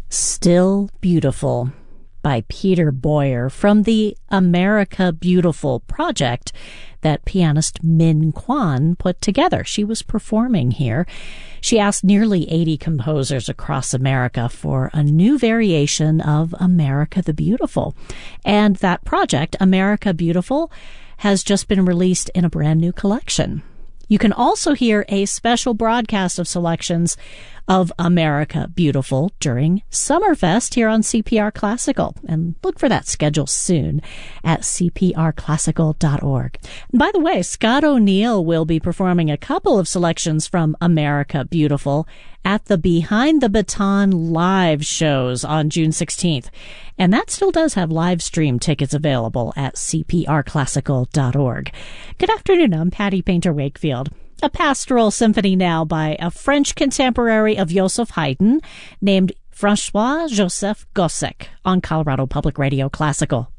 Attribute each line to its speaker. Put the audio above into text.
Speaker 1: Still Beautiful by Peter Boyer from the America Beautiful project that pianist Min Kwan put together. She was performing here. She asked nearly 80 composers across America for a new variation of America the Beautiful. And that project, America Beautiful, has just been released in a brand new collection. You can also hear a special broadcast of selections of America Beautiful during Summerfest here on CPR Classical. And look for that schedule soon at cprclassical.org. And by the way, Scott O'Neill will be performing a couple of selections from America Beautiful at the Behind the Baton live shows on June 16th. And that still does have live stream tickets available at cprclassical.org. Good afternoon, I'm Patty Painter Wakefield. A pastoral symphony now by a French contemporary of Joseph Haydn named Francois-Joseph Gossec on Colorado Public Radio Classical.